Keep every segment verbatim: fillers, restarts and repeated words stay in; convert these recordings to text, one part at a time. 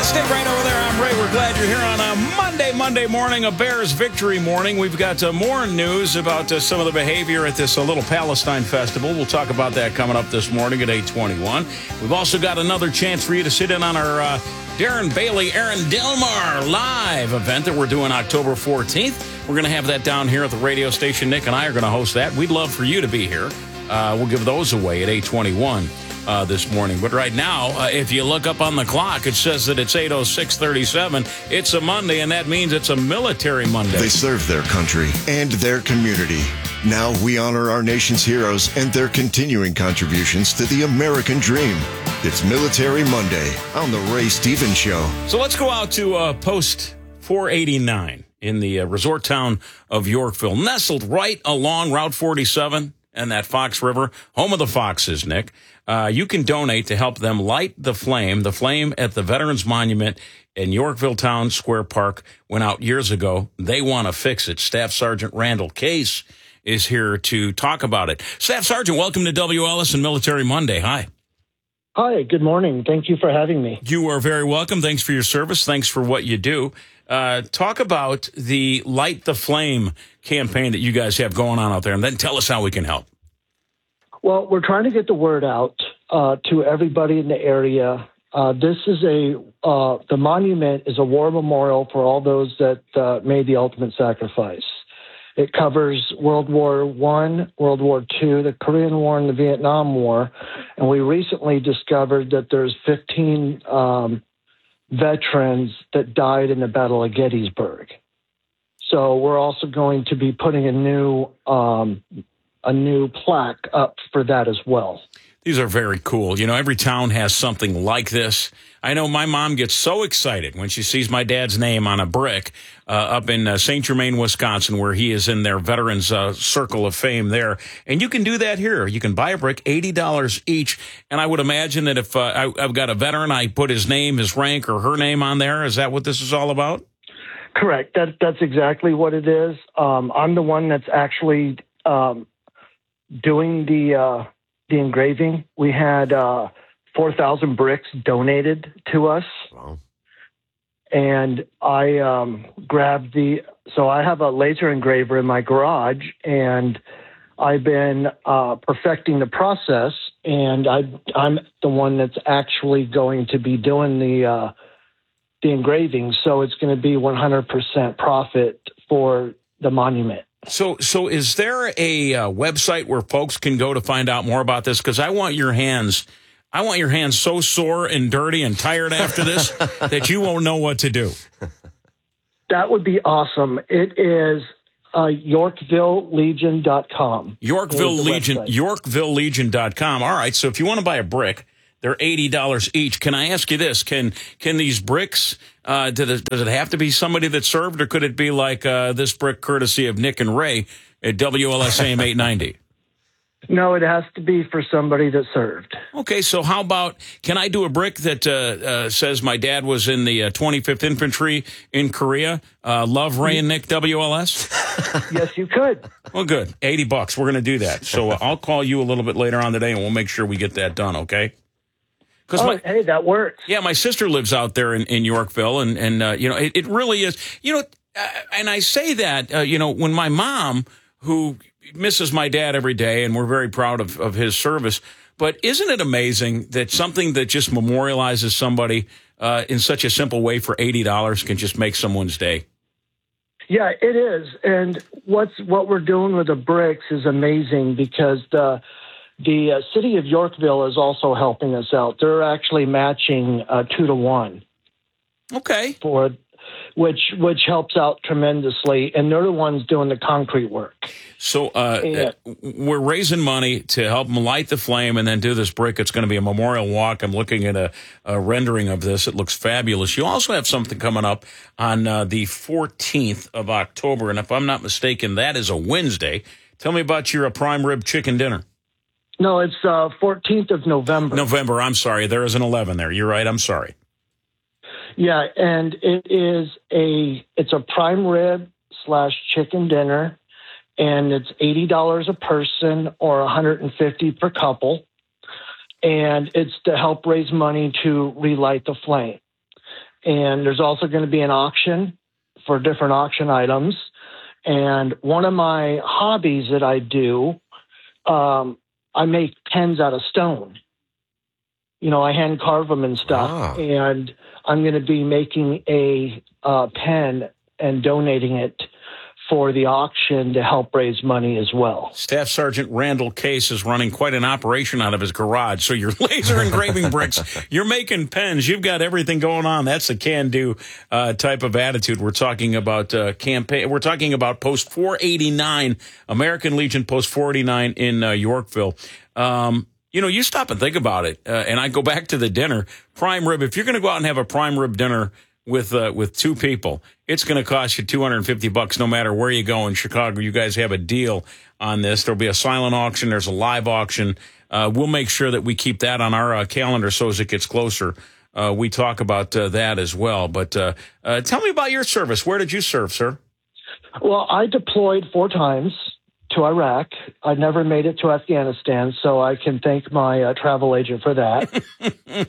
Stay right over there. I'm Ray. We're glad you're here on a Monday, Monday morning, a Bears victory morning. We've got uh, more news about uh, some of the behavior at this uh, little Palestine festival. We'll talk about that coming up this morning at eight twenty-one. We've also got another chance for you to sit in on our uh, Darren Bailey, Aaron Delmar live event that we're doing October fourteenth. We're going to have that down here at the radio station. Nick and I are going to host that. We'd love for you to be here. Uh, we'll give those away at eight twenty-one. Uh, this morning. But right now, uh, if you look up on the clock, it says that it's eight oh six thirty-seven. It's a Monday, and that means it's a military Monday. They serve their country and their community. Now we honor our nation's heroes and their continuing contributions to the American dream. It's Military Monday on the Ray Stevens Show. So let's go out to uh, post four eighty-nine in the uh, resort town of Yorkville, nestled right along Route forty-seven and that Fox River, home of the Foxes, Nick. Uh, you can donate to help them light the flame. The flame at the Veterans Monument in Yorkville Town Square Park went out years ago. They want to fix it. Staff Sergeant Randall Case is here to talk about it. Staff Sergeant, welcome to W L S and Military Monday. Hi. Hi, good morning. Thank you for having me. You are very welcome. Thanks for your service. Thanks for what you do. Uh, talk about the Light the Flame campaign that you guys have going on out there, and then tell us how we can help. Well, we're trying to get the word out uh, to everybody in the area. Uh, this is a, uh, the monument is a war memorial for all those that uh, made the ultimate sacrifice. It covers World War One, World War Two, the Korean War, and the Vietnam War. And we recently discovered that there's fifteen um, veterans that died in the Battle of Gettysburg. So we're also going to be putting a new um, a new plaque up for that as well. These are very cool. You know, every town has something like this. I know my mom gets so excited when she sees my dad's name on a brick uh, up in uh, Saint Germain, Wisconsin, where he is in their Veterans uh, Circle of Fame there. And you can do that here. You can buy a brick, eighty dollars each. And I would imagine that if uh, I, I've got a veteran, I put his name, his rank, or her name on there. Is that what this is all about? Correct. That, that's exactly what it is. Um, I'm the one that's actually um, doing the... Uh, The engraving. We had uh, four thousand bricks donated to us. Wow. And I um, grabbed the, so I have a laser engraver in my garage, and I've been uh, perfecting the process, and I, I'm the one that's actually going to be doing the, uh, the engraving. So it's going to be one hundred percent profit for the monument. So, so is there a uh, website where folks can go to find out more about this? Because I want your hands, I want your hands so sore and dirty and tired after this that you won't know what to do. That would be awesome. It is uh, Yorkville Legion dot com. Yorkville Legion, Yorkville Legion dot com. All right. So if you want to buy a brick, they're eighty dollars each. Can I ask you this? Can can these bricks, uh, does, it, does it have to be somebody that served, or could it be like uh, this brick courtesy of Nick and Ray at W L S A M eight ninety? No, it has to be for somebody that served. Okay, so how about, can I do a brick that uh, uh, says my dad was in the uh, twenty-fifth Infantry in Korea? Uh, love Ray and Nick, W L S? Yes, you could. Well, good. eighty bucks. We're going to do that. So uh, I'll call you a little bit later on today, and we'll make sure we get that done, okay? Oh, my, hey, that works. Yeah, my sister lives out there in, in Yorkville, and, and uh, you know, it, it really is. You know, uh, and I say that, uh, you know, when my mom, who misses my dad every day, and we're very proud of, of his service, but isn't it amazing that something that just memorializes somebody uh, in such a simple way for eighty dollars can just make someone's day? Yeah, it is. And what's what we're doing with the bricks is amazing, because the The uh, city of Yorkville is also helping us out. They're actually matching uh, two to one. Okay. For which which helps out tremendously, and they're the ones doing the concrete work. So uh, yeah. we're raising money to help them light the flame and then do this brick. It's going to be a memorial walk. I'm looking at a, a rendering of this. It looks fabulous. You also have something coming up on uh, the fourteenth of October, and if I'm not mistaken, that is a Wednesday. Tell me about your uh, prime rib chicken dinner. No, it's uh, fourteenth of November. November, I'm sorry. There is an eleven there. You're right. I'm sorry. Yeah, and it is a it's a prime rib slash chicken dinner, and it's eighty dollars a person or one hundred fifty dollars per couple, and it's to help raise money to relight the flame. and there's also going to be an auction for different auction items. And one of my hobbies that I do, um, I make pens out of stone. You know, I hand carve them and stuff. Ah. And I'm going to be making a uh, pen and donating it for the auction to help raise money as well. Staff Sergeant Randall Case is running quite an operation out of his garage. So you're laser engraving bricks, you're making pens, you've got everything going on. That's the can-do uh, type of attitude. We're talking about uh, campaign. We're talking about Post four eighty-nine, American Legion Post four eighty-nine in uh, Yorkville. Um, you know, you stop and think about it, uh, and I go back to the dinner. Prime rib, if you're going to go out and have a prime rib dinner with uh, with two people, it's going to cost you two hundred fifty bucks no matter where you go in Chicago. You guys have a deal on this. There'll be a silent auction. There's a live auction. Uh, we'll make sure that we keep that on our uh, calendar so as it gets closer. Uh, we talk about uh, that as well. But uh, uh, tell me about your service. Where did you serve, sir? Well, I deployed four times to Iraq. I never made it to Afghanistan, so I can thank my uh, travel agent for that.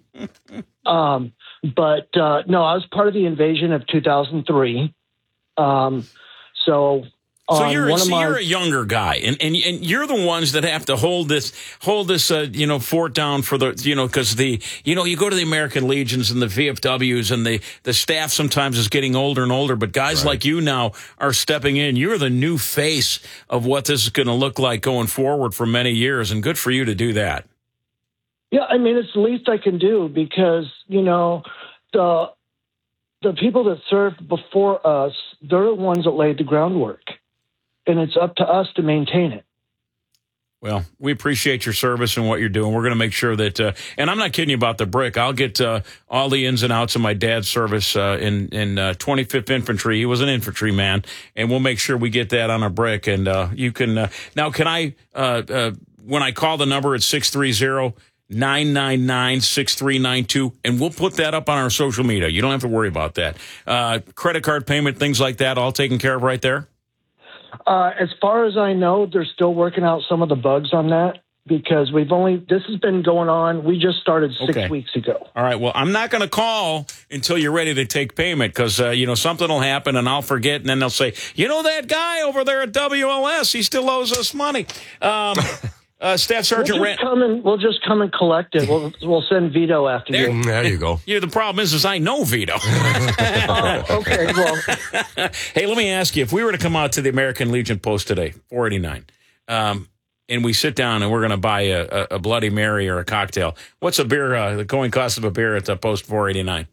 um, but uh, no, I was part of the invasion of two thousand three. Um, so. So you're, one so of my, you're a younger guy, and, and and you're the ones that have to hold this hold this uh, you know fort down for the you know because the you know you go to the American Legions and the V F Ws and the the staff sometimes is getting older and older, but guys Right. like you now are stepping in. You're the new face of what this is going to look like going forward for many years, and good for you to do that. Yeah, I mean, it's the least I can do because, you know, the the people that served before us, they're the ones that laid the groundwork. And it's up to us to maintain it. Well, we appreciate your service and what you're doing. We're going to make sure that, uh, and I'm not kidding you about the brick. I'll get uh, all the ins and outs of my dad's service uh, in in uh, twenty-fifth Infantry. He was an infantryman, and we'll make sure we get that on a brick. And uh, you can uh, now. Can I uh, uh, when I call the number at six three zero, nine nine nine, six three nine two, and we'll put that up on our social media. You don't have to worry about that. Uh, credit card payment, things like that, all taken care of right there. Uh, as far as I know, they're still working out some of the bugs on that because we've only, this has been going on. We just started six Okay. weeks ago. All right. Well, I'm not going to call until you're ready to take payment because, uh, you know, something will happen and I'll forget. And then they'll say, you know, that guy over there at W L S, he still owes us money. Um, uh, Staff Sergeant We'll Rand. just, come and, we'll just come and collect it. We'll, we'll send Vito after There- you. There you go. Yeah, the problem is, is I know Vito. Oh, okay, well, Hey, let me ask you, if we were to come out to the American Legion Post today, four eighty-nine, um, and we sit down and we're going to buy a, a, a Bloody Mary or a cocktail, what's a beer, uh, the going cost of a beer at the Post four eighty-nine?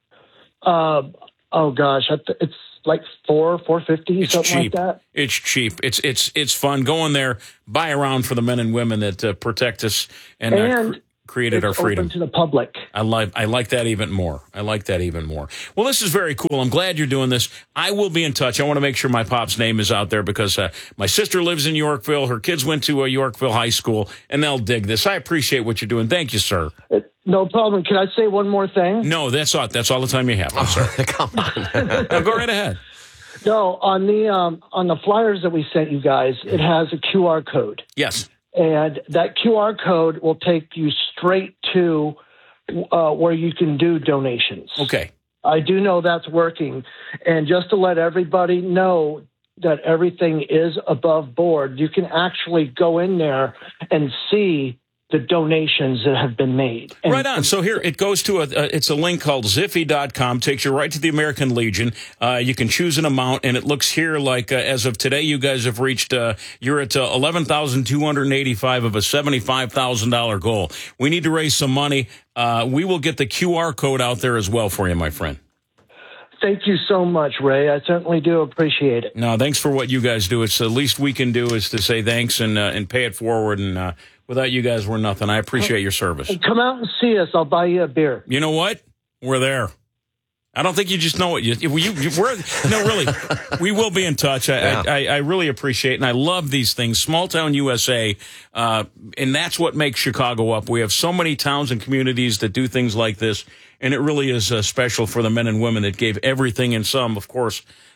uh, oh gosh, I th- it's like four, four fifty, It's something cheap. like that. It's cheap. It's it's it's fun. Go in there, buy around for the men and women that uh, protect us and, uh, And cr- created It's our freedom. open to the public. I like I like that even more. I like that even more. Well, this is very cool. I'm glad you're doing this. I will be in touch. I want to make sure my pop's name is out there because uh, my sister lives in Yorkville. Her kids went to uh, Yorkville High School, and they'll dig this. I appreciate what you're doing. Thank you, sir. It, no problem. Can I say one more thing? No, that's all. That's all the time you have. I'm sorry. Come on. No, go right ahead. No, on the um, on the flyers that we sent you guys, it has a Q R code, Yes. and that Q R code will take you straight to uh, where you can do donations. Okay. I do know that's working, and just to let everybody know that everything is above board, you can actually go in there and see the donations that have been made. And, Right on. So here it goes to a, uh, it's a link called ziffy dot com, takes you right to the American Legion. Uh, you can choose an amount, and it looks here like uh, as of today, you guys have reached, uh, you're at uh, eleven thousand two hundred eighty-five of a seventy-five thousand dollars goal. We need to raise some money. Uh, we will get the Q R code out there as well for you, my friend. Thank you so much, Ray. I certainly do appreciate it. No, thanks for what you guys do. It's the least we can do is to say thanks and uh, and pay it forward. And uh, without you guys, we're nothing. I appreciate your service. Come out and see us. I'll buy you a beer. You know what? We're there. I don't think you just know it. You, you, you, we're, no, really, we will be in touch. I, Yeah. I, I really appreciate it, and I love these things. Small town U S A, uh, and that's what makes Chicago up. We have so many towns and communities that do things like this, and it really is uh, special for the men and women that gave everything and some, of course,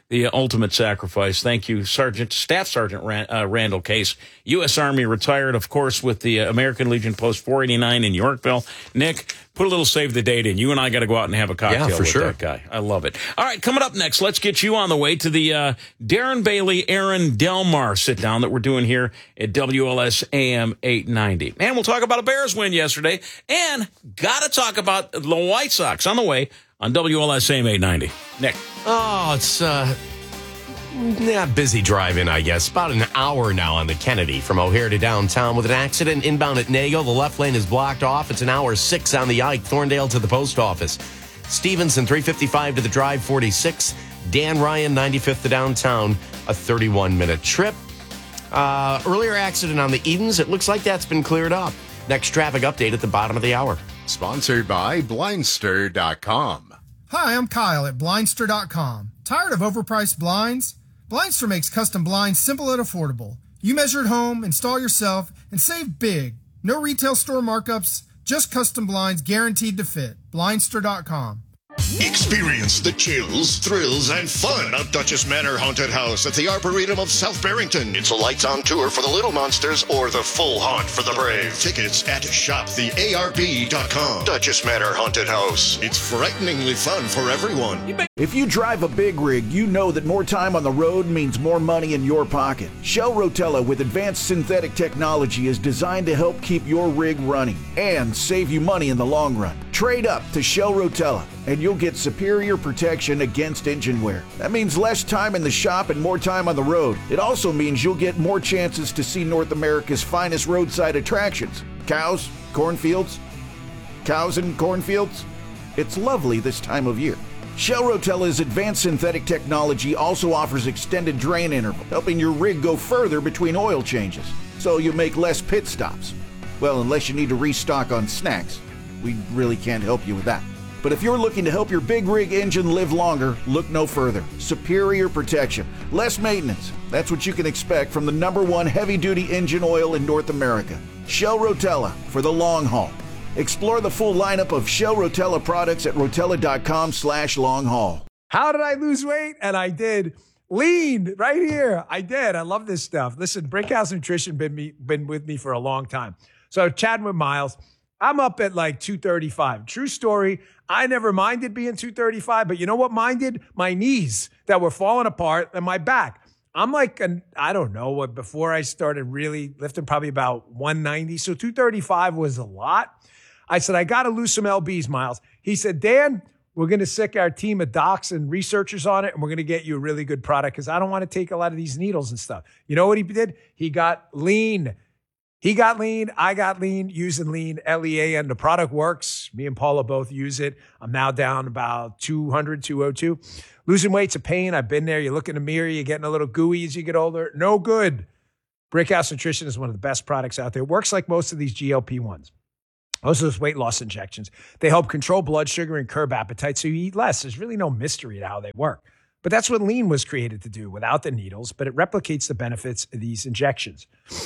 the ultimate sacrifice. Thank you, Sergeant, Staff Sergeant Rand, uh, Randall Case, U S Army retired, of course, with the uh, American Legion Post four eighty-nine in Yorkville. Nick, put a little save the date in. You and I got to go out and have a cocktail yeah, for with sure. that guy. I love it. All right, coming up next, let's get you on the way to the uh, Darren Bailey, Aaron Delmar sit down that we're doing here at W L S A M eight ninety. And we'll talk about a Bears win yesterday, and got to talk about the White Sox on the way on W L S A M eight ninety. Nick. Oh, it's uh, not busy driving, I guess. About an hour now on the Kennedy from O'Hare to downtown with an accident inbound at Nago. The left lane is blocked off. It's an hour six on the Ike, Thorndale to the post office. Stevenson, three fifty-five to the drive, forty-six. Dan Ryan, ninety-fifth to downtown, a thirty-one minute trip. Uh, earlier accident on the Edens. It looks like that's been cleared up. Next traffic update at the bottom of the hour. Sponsored by Blindster dot com. Hi, I'm Kyle at Blindster dot com. Tired of overpriced blinds? Blindster makes custom blinds simple and affordable. You measure at home, install yourself, and save big. No retail store markups, just custom blinds guaranteed to fit. Blindster dot com. Experience the chills, thrills, and fun of Duchess Manor Haunted House at the Arboretum of South Barrington. It's a lights-on tour for the little monsters or the full haunt for the brave. Tickets at shop the A R B dot com. Duchess Manor Haunted House. It's frighteningly fun for everyone. If you drive a big rig, you know that more time on the road means more money in your pocket. Shell Rotella with advanced synthetic technology is designed to help keep your rig running and save you money in the long run. Trade up to Shell Rotella and you'll get superior protection against engine wear. That means less time in the shop and more time on the road. It also means you'll get more chances to see North America's finest roadside attractions. Cows, cornfields, cows and cornfields. It's lovely this time of year. Shell Rotella's advanced synthetic technology also offers extended drain interval, helping your rig go further between oil changes, so you make less pit stops. Well, unless you need to restock on snacks. We really can't help you with that. But if you're looking to help your big rig engine live longer, look no further. Superior protection, less maintenance. That's what you can expect from the number one heavy-duty engine oil in North America. Shell Rotella for the long haul. Explore the full lineup of Shell Rotella products at rotella.com slash long haul. How did I lose weight? And I did. Lean right here. I did. I love this stuff. Listen, Brickhouse Nutrition been me been with me for a long time. So chatting with Miles, I'm up at like two thirty-five. True story. I never minded being two thirty-five, but you know what minded? My knees that were falling apart and my back. I'm like, an, I don't know what, before I started really lifting, probably about one ninety. So two thirty-five was a lot. I said, I got to lose some L Bs, Miles. He said, Dan, we're going to sick our team of docs and researchers on it, and we're going to get you a really good product because I don't want to take a lot of these needles and stuff. You know what he did? He got lean. He got lean. I got lean using lean, L E A, and the product works. Me and Paula both use it. I'm now down about two hundred, two oh two. Losing weight's a pain. I've been there. You look in the mirror, you're getting a little gooey as you get older. No good. Brickhouse Nutrition is one of the best products out there. It works like most of these G L P ones. Most of those weight loss injections. They help control blood sugar and curb appetite so you eat less. There's really no mystery to how they work. But that's what lean was created to do without the needles, but it replicates the benefits of these injections.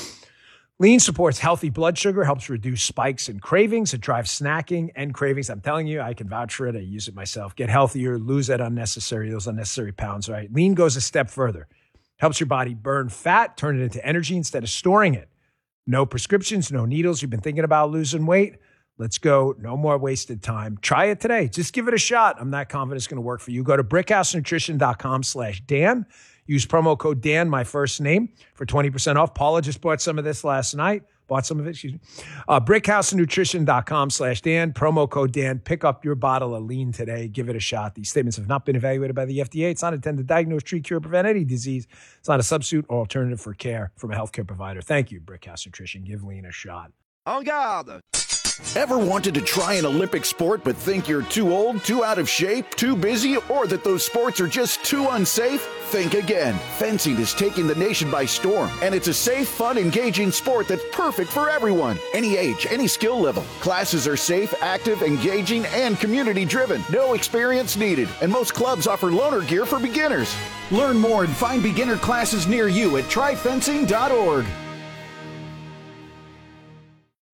Lean supports healthy blood sugar, helps reduce spikes and cravings. It drives snacking and cravings. I'm telling you, I can vouch for it. I use it myself. Get healthier, lose that unnecessary, those unnecessary pounds, right? Lean goes a step further. Helps your body burn fat, turn it into energy instead of storing it. No prescriptions, no needles. You've been thinking about losing weight? Let's go. No more wasted time. Try it today. Just give it a shot. I'm not confident it's going to work for you. Go to brickhousenutrition.com slash Dan. Use promo code Dan, my first name, for twenty percent off. Paula just bought some of this last night. Bought some of it, excuse me. Uh, brickhousenutrition.com slash Dan. Promo code Dan. Pick up your bottle of lean today. Give it a shot. These statements have not been evaluated by the F D A. It's not intended to diagnose, treat, cure, prevent any disease. It's not a substitute or alternative for care from a healthcare provider. Thank you, Brickhouse Nutrition. Give lean a shot. En garde. Ever wanted to try an Olympic sport but think you're too old, too out of shape, too busy, or that those sports are just too unsafe? Think again. Fencing is taking the nation by storm, and it's a safe, fun, engaging sport that's perfect for everyone. Any age, any skill level. Classes are safe, active, engaging, and community-driven. No experience needed, and most clubs offer loaner gear for beginners. Learn more and find beginner classes near you at try fencing dot org.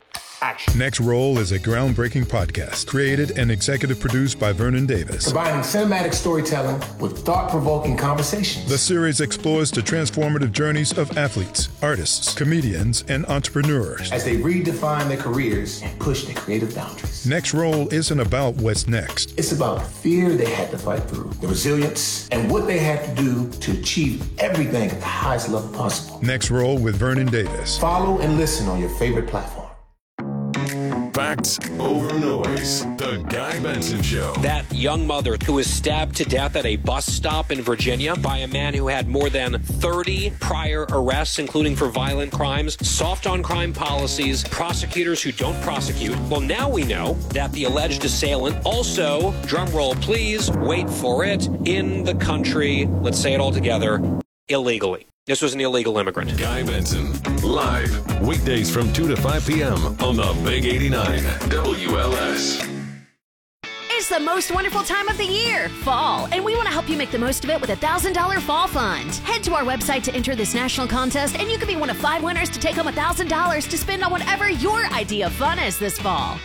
action. Next Roll is a groundbreaking podcast created and executive produced by Vernon Davis. Combining cinematic storytelling with thought-provoking conversations. The series explores the transformative journeys of athletes, artists, comedians, and entrepreneurs as they redefine their careers and push their creative boundaries. Next Roll isn't about what's next. It's about the fear they had to fight through, the resilience, and what they had to do to achieve everything at the highest level possible. Next Roll with Vernon Davis. Follow and listen on your favorite platform. Facts over noise. The Guy Benson Show. That young mother who was stabbed to death at a bus stop in Virginia by a man who had more than thirty prior arrests, including for violent crimes, soft on crime policies, prosecutors who don't prosecute. Well, now we know that the alleged assailant also, drum roll please, wait for it, in the country, let's say it all together, illegally. This was an illegal immigrant. Guy Benson, live, weekdays from two to five p.m. on the Big eighty-nine W L S. It's the most wonderful time of the year, fall, and we want to help you make the most of it with a one thousand dollars Fall Fund. Head to our website to enter this national contest, and you could be one of five winners to take home one thousand dollars to spend on whatever your idea of fun is this fall.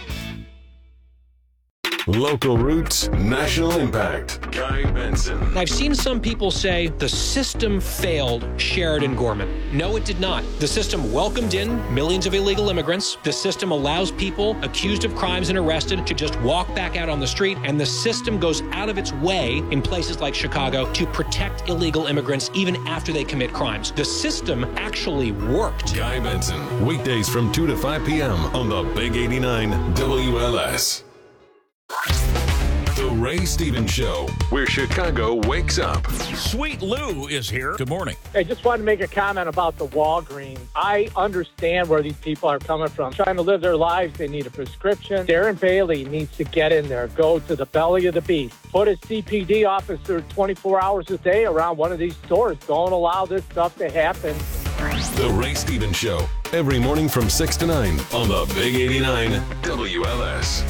Local roots, national impact. Guy Benson. I've seen some people say the system failed Sheridan Gorman. No, it did not. The system welcomed in millions of illegal immigrants. The system allows people accused of crimes and arrested to just walk back out on the street. And the system goes out of its way in places like Chicago to protect illegal immigrants even after they commit crimes. The system actually worked. Guy Benson. Weekdays from two to five p.m. on the Big eighty-nine W L S. The Ray Stevens Show, where Chicago wakes up. Sweet Lou is here. Good morning. I just wanted to make a comment about the Walgreens. I understand where these people are coming from. Trying to live their lives, they need a prescription. Darren Bailey needs to get in there, go to the belly of the beast. Put a C P D officer twenty-four hours a day around one of these stores. Don't allow this stuff to happen. The Ray Stevens Show, every morning from six to nine on the Big eighty-nine W L S.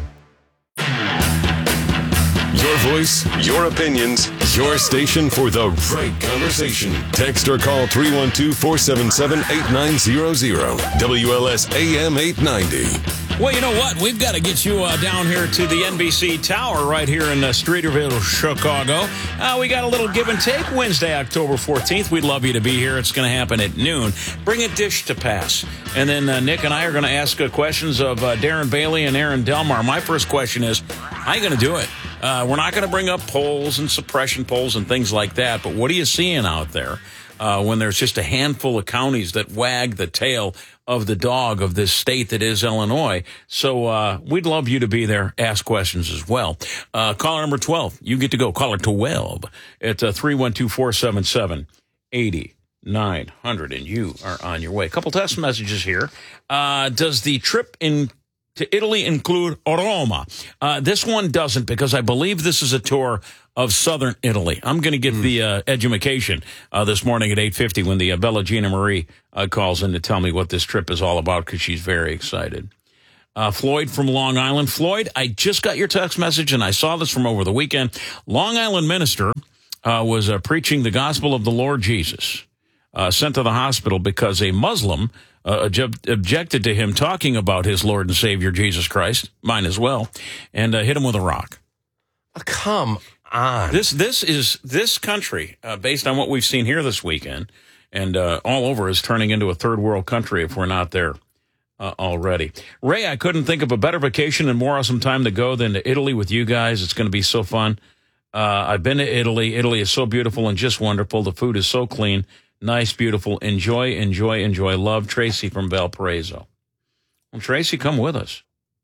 Your voice, your opinions, your station for the right conversation. Text or call three one two, four seven seven, eight nine zero zero. W L S A M eight ninety. Well, you know what? We've got to get you uh, down here to the N B C Tower right here in uh, Streeterville, Chicago. Uh, we got a little give and take Wednesday, October fourteenth. We'd love you to be here. It's going to happen at noon. Bring a dish to pass. And then uh, Nick and I are going to ask uh, questions of uh, Darren Bailey and Aaron Delmar. My first question is, how are you going to do it? Uh, we're not going to bring up polls and suppression polls and things like that, but what are you seeing out there uh, when there's just a handful of counties that wag the tail of the dog of this state that is Illinois? So uh, we'd love you to be there, ask questions as well. Uh, caller number twelve, you get to go. Caller twelve at uh, three one two, four seven seven, eight nine hundred, and you are on your way. A couple text messages here. Uh, does the trip in to Italy include Roma? Uh, this one doesn't, because I believe this is a tour of southern Italy. I'm going to get mm. the uh, edumacation uh, this morning at eight fifty when the uh, Bella Gina Marie uh, calls in to tell me what this trip is all about, because she's very excited. Uh, Floyd from Long Island. Floyd, I just got your text message, and I saw this from over the weekend. Long Island minister uh, was uh, preaching the gospel of the Lord Jesus, uh, sent to the hospital because a Muslim Uh, objected to him talking about his Lord and Savior, Jesus Christ, mine as well, and uh, hit him with a rock. Oh, come on. This this is this country, uh, based on what we've seen here this weekend and uh, all over, is turning into a third world country if we're not there uh, already. Ray, I couldn't think of a better vacation and more awesome time to go than to Italy with you guys. It's going to be so fun. Uh, I've been to Italy. Italy is so beautiful and just wonderful. The food is so clean. Nice, beautiful. Enjoy, enjoy, enjoy. Love, Tracy from Valparaiso. Well, Tracy, come with us.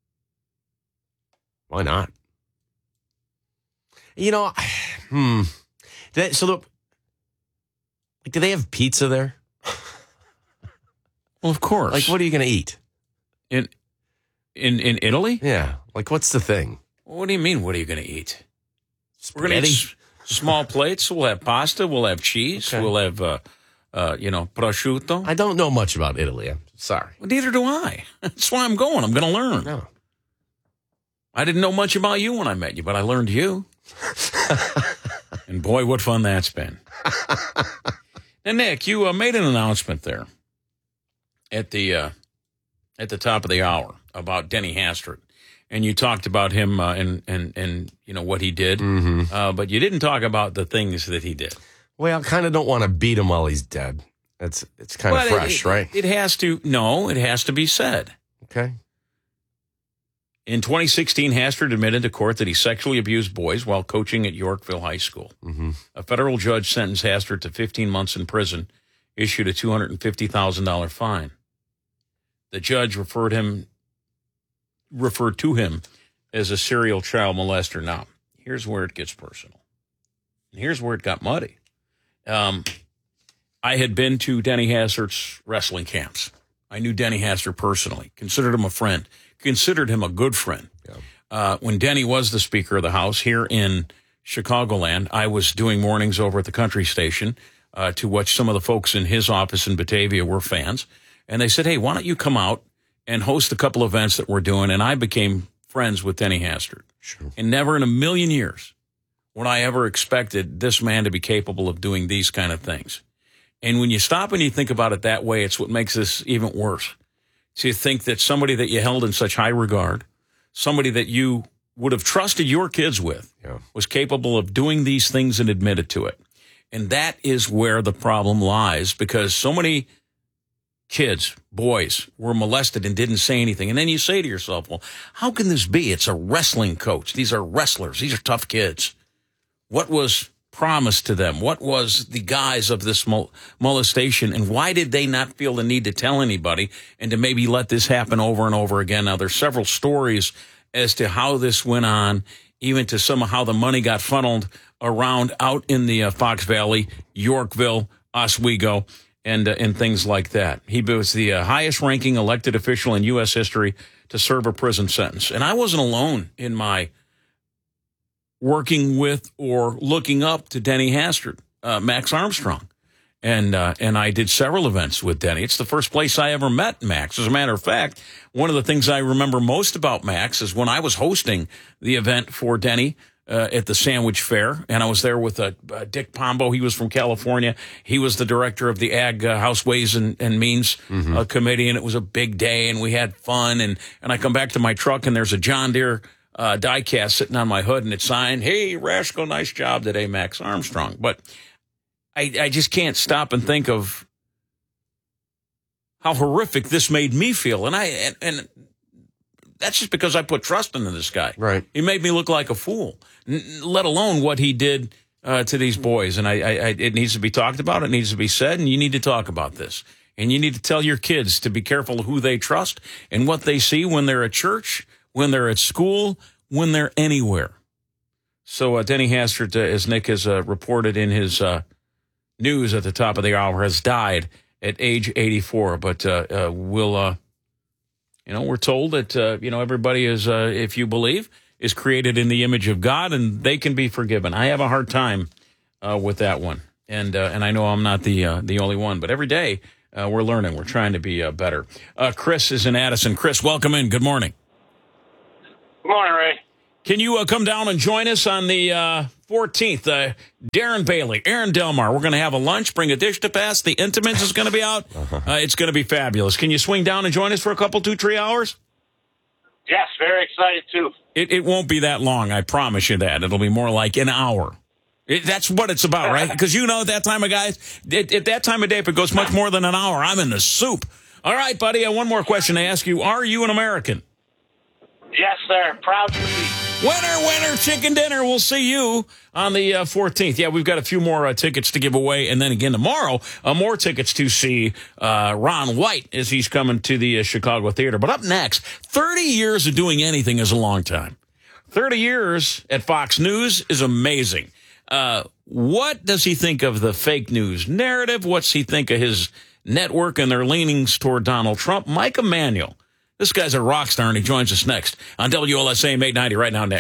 Why not? You know, hmm. They, so, the, like, do they have pizza there? Well, of course. Like, what are you going to eat? In, in in Italy? Yeah. Like, what's the thing? What do you mean, what are you going to eat? Spaghetti? We're going to eat s- small plates. We'll have pasta. We'll have cheese. Okay. We'll have... Uh, Uh, you know, prosciutto. I don't know much about Italy. I'm sorry. Well, neither do I. That's why I'm going. I'm going to learn. No. I didn't know much about you when I met you, but I learned you. And boy, what fun that's been. And Nick, you uh, made an announcement there at the uh, at the top of the hour about Denny Hastert. And you talked about him uh, and, and, and, you know, what he did. Mm-hmm. Uh, but you didn't talk about the things that he did. Well, I kind of don't want to beat him while he's dead. It's, it's kind Well, of fresh, it, right? It has to, no, it has to be said. Okay. In twenty sixteen, Hastert admitted to court that he sexually abused boys while coaching at Yorkville High School. Mm-hmm. A federal judge sentenced Hastert to fifteen months in prison, issued a two hundred fifty thousand dollars fine. The judge referred him, referred to him as a serial child molester. Now, here's where it gets personal. And here's where it got muddy. Um, I had been to Denny Hastert's wrestling camps. I knew Denny Hastert personally, considered him a friend, considered him a good friend. Yeah. Uh, when Denny was the Speaker of the House here in Chicagoland, I was doing mornings over at the country station uh, to watch some of the folks in his office in Batavia were fans. And they said, hey, why don't you come out and host a couple events that we're doing? And I became friends with Denny Hastert. Sure. And never in a million years would I ever expected this man to be capable of doing these kind of things. And when you stop and you think about it that way, it's what makes this even worse. To think that somebody that you held in such high regard, somebody that you would have trusted your kids with, yeah. was capable of doing these things and admitted to it. And that is where the problem lies, because so many kids, boys, were molested and didn't say anything. And then you say to yourself, well, how can this be? It's a wrestling coach. These are wrestlers. These are tough kids. What was promised to them? What was the guise of this mol- molestation? And why did they not feel the need to tell anybody and to maybe let this happen over and over again? Now, there's several stories as to how this went on, even to some of how the money got funneled around out in the uh, Fox Valley, Yorkville, Oswego, and uh, and things like that. He was the uh, highest-ranking elected official in U S history to serve a prison sentence. And I wasn't alone in my working with or looking up to Denny Hastert, uh, Max Armstrong. And uh, and I did several events with Denny. It's the first place I ever met Max. As a matter of fact, one of the things I remember most about Max is when I was hosting the event for Denny uh, at the Sandwich Fair, and I was there with uh, uh, Dick Pombo. He was from California. He was the director of the Ag uh, House Ways and, and Means Mm-hmm. uh, Committee, and it was a big day, and we had fun. And, and I come back to my truck, and there's a John Deere uh, diecast sitting on my hood, and it's signed, "Hey, Raschko, nice job today, Max Armstrong." But I, I just can't stop and think of how horrific this made me feel. And I and, and that's just because I put trust into this guy. Right. He made me look like a fool, n- let alone what he did uh, to these boys. And I, I, I, it needs to be talked about. It needs to be said. And you need to talk about this. And you need to tell your kids to be careful of who they trust and what they see when they're at church, when they're at school, when they're anywhere. So uh, Denny Hastert, uh, as Nick has uh, reported in his uh, news at the top of the hour, has died at age eighty-four. But uh, uh, we'll, uh, you know, we're told that, uh, you know, everybody is, uh, if you believe, is created in the image of God, and they can be forgiven. I have a hard time uh, with that one. And uh, and I know I'm not the uh, the only one, but every day uh, we're learning. We're trying to be uh, better. Uh, Chris is in Addison. Chris, welcome in. Good morning. Good morning, Ray. Can you uh, come down and join us on the uh, fourteenth? Uh, Darren Bailey, Aaron Delmar. We're going to have a lunch, bring a dish to pass. The Intimates is going to be out. Uh, it's going to be fabulous. Can you swing down and join us for a couple, two, three hours? Yes, very excited, too. It, it won't be that long, I promise you that. It'll be more like an hour. It, that's what it's about, right? Because you know at that time of guys, at, at that time of day, if it goes much more than an hour, I'm in the soup. All right, buddy, uh, one more question to ask you. Are you an American? Yes, sir. Proud to be. Winner, winner, chicken dinner. We'll see you on the uh, fourteenth. Yeah, we've got a few more uh, tickets to give away. And then again tomorrow, uh, more tickets to see uh, Ron White as he's coming to the uh, Chicago Theater. But up next, thirty years of doing anything is a long time. thirty years at Fox News is amazing. Uh, what does he think of the fake news narrative? What's he think of his network and their leanings toward Donald Trump? Mike Emanuel. This guy's a rock star, and he joins us next on W L S A M eight ninety right now, Nick.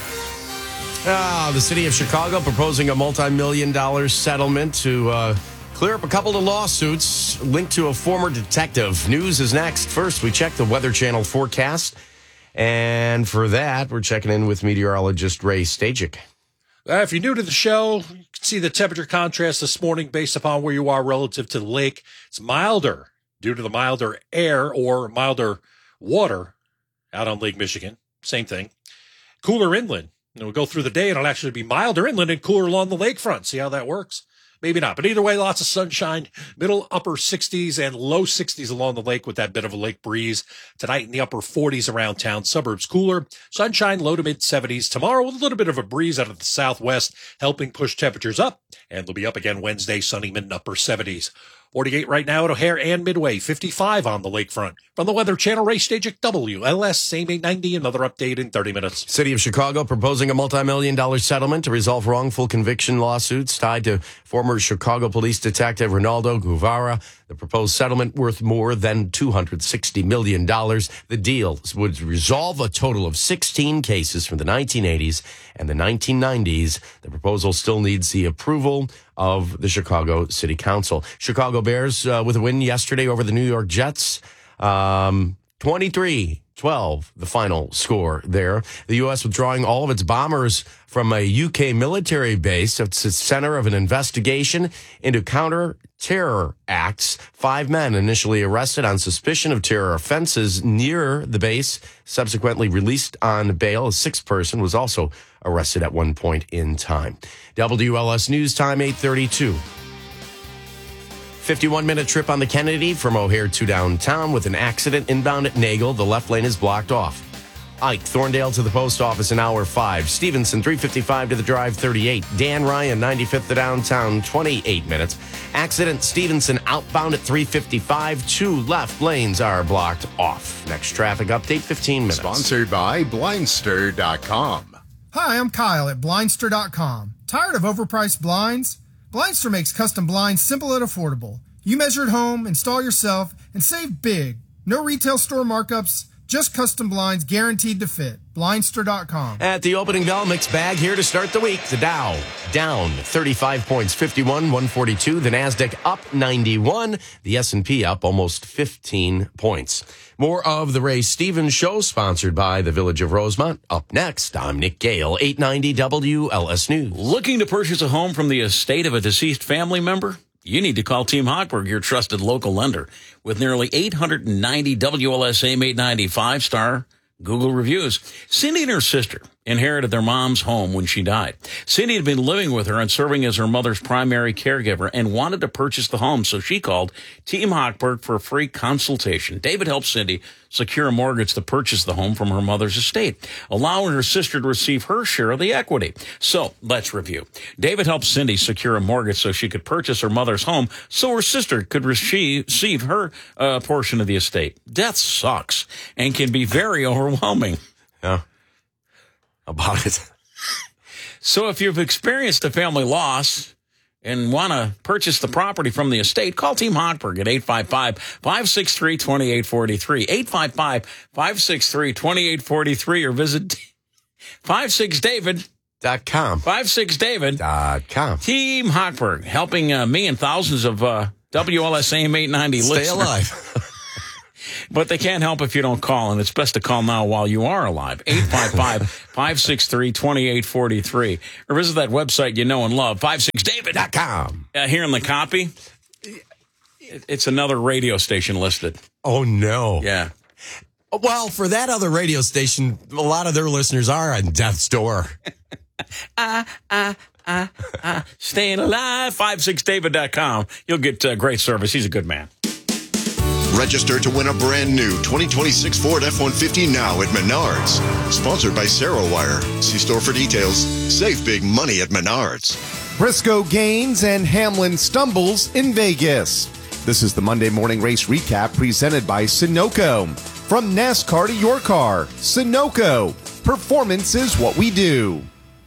Ah, the city of Chicago proposing a multi-million dollar settlement to uh, clear up a couple of lawsuits linked to a former detective. News is next. First, we check the Weather Channel forecast. And for that, we're checking in with meteorologist Ray Stajic. Uh, if you're new to the show, you can see the temperature contrast this morning based upon where you are relative to the lake. It's milder due to the milder air or milder water out on Lake Michigan. Same thing. Cooler inland. We'll go through the day, and it'll actually be milder inland and cooler along the lakefront. See how that works? Maybe not. But either way, lots of sunshine, middle upper sixties and low sixties along the lake with that bit of a lake breeze. Tonight in the upper forties around town, suburbs cooler. Sunshine, low to mid seventies. Tomorrow with a little bit of a breeze out of the southwest, helping push temperatures up. And they'll be up again Wednesday, sunny mid and upper seventies. forty-eight right now at O'Hare and Midway, fifty-five on the lakefront. From the Weather Channel race stage at W L S, same eight ninety, another update in thirty minutes. City of Chicago proposing a multi-million dollar settlement to resolve wrongful conviction lawsuits tied to former Chicago police detective Ronaldo Guevara. The proposed settlement worth more than two hundred sixty million dollars. The deal would resolve a total of sixteen cases from the nineteen eighties and the nineteen nineties. The proposal still needs the approval of the Chicago City Council. Chicago Bears uh, with a win yesterday over the New York Jets. Um, twenty-three twelve, the final score there. The U S withdrawing all of its bombers from a U K military base. It's the center of an investigation into counter-terror acts. Five men initially arrested on suspicion of terror offenses near the base, subsequently released on bail. A sixth person was also arrested at one point in time. W L S News Time, eight thirty-two. fifty-one minute trip on the Kennedy from O'Hare to downtown with an accident inbound at Nagel. The left lane is blocked off. Ike, Thorndale to the post office in hour five. Stevenson, three fifty-five to the drive, thirty-eight. Dan Ryan, ninety-fifth to downtown, twenty-eight minutes. Accident, Stevenson outbound at three fifty-five. Two left lanes are blocked off. Next traffic update, fifteen minutes. Sponsored by Blindster dot com. Hi, I'm Kyle at Blindster dot com. Tired of overpriced blinds? Blindster makes custom blinds simple and affordable. You measure at home, install yourself, and save big. No retail store markups, just custom blinds guaranteed to fit. Blindster dot com. At the opening bell, mixed bag here to start the week. The Dow down thirty-five points, fifty-one, one forty-two. The NASDAQ up ninety-one. The S and P up almost fifteen points. More of the Ray Stevens Show, sponsored by the Village of Rosemont. Up next, I'm Nick Gale, eight ninety W L S News. Looking to purchase a home from the estate of a deceased family member? You need to call Team Hochberg, your trusted local lender. With nearly eight hundred ninety W L S A M eight ninety five-star Google reviews. Cindy and her sister inherited their mom's home when she died. Cindy had been living with her and serving as her mother's primary caregiver and wanted to purchase the home, so she called Team Hochberg for a free consultation. David helped Cindy secure a mortgage to purchase the home from her mother's estate, allowing her sister to receive her share of the equity. So let's review. David helped Cindy secure a mortgage so she could purchase her mother's home so her sister could receive her uh, portion of the estate. Death sucks and can be very overwhelming. Yeah. About it. So if you've experienced a family loss and want to purchase the property from the estate, call Team Hochberg at eight five five, five six three, two eight four three, eight five five, five six three, two eight four three, or visit five six david dot com. five six david dot com. Team Hochberg, helping uh, me and thousands of uh, W L S A M eight ninety Stay listeners. alive. But they can't help if you don't call, and it's best to call now while you are alive. eight five five, five six three, two eight four three. Or visit that website you know and love, five six david dot com. Uh, here in the copy, it's another radio station listed. Oh, no. Yeah. Well, for that other radio station, a lot of their listeners are on death's door. Ah, ah, ah, ah. Staying alive, five six david dot com. You'll get uh, great service. He's a good man. Register to win a brand new twenty twenty-six Ford F one fifty now at Menards. Sponsored by Sarowire. See store for details. Save big money at Menards. Briscoe gains and Hamlin stumbles in Vegas. This is the Monday Morning Race Recap presented by Sunoco. From NASCAR to your car, Sunoco. Performance is what we do.